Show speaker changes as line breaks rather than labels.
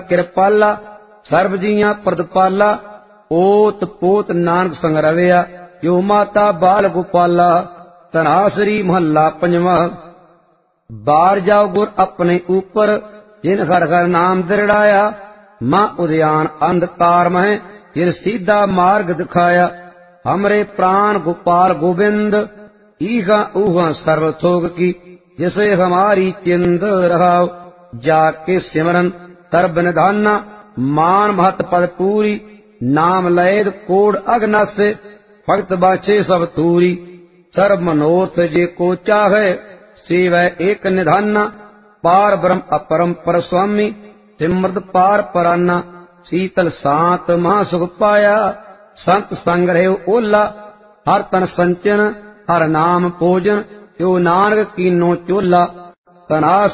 ਕਿਰਪਾਲਾ ਸਰਬ ਜੀਆਂ ਪ੍ਰਤਪਾਲਾ ਓਤ ਪੋਤ ਨਾਨਕ ਸੰਗ ਰਵਿਆ ਜੋ ਮਾਤਾ ਬਾਲ ਗੋਪਾਲਾ। ਧਨਾਸਰੀ ਮਹੱਲਾ ਪੰਜਵਾਂ। ਬਾਰ ਜਾਓ ਗੁਰ ਆਪਣੇ ਊਪਰ ਜਿਨ ਹਰ ਹਰ ਨਾਮ ਦਿਰੜਾਇਆ। ਮਾਂ ਉਦਿਆਨ ਅੰਧਕਾਰ ਮਹਿ ਜਿਨ ਸੀਧਾ ਮਾਰਗ ਦਿਖਾਇਆ। हमरे प्राण गोपाल गोविंद ईहा ऊहा सर्व थोग की जिसे हमारी चिंद रहाओ। जाके सिमरन तरब निधाना मान महत पद पूरी। नाम लैद कोड अगनासे भक्त बाछे सब तूरी। सर्व मनोरथ जे को चाहे सेवै एक निधाना। पार ब्रह्म अपरम पर स्वामी सिमृत पार पराना। शीतल सांत महासुख पाया संत संग रहे ओला। हर तन संचन हर नाम भोजन जो नानक कीनो चोला। तनास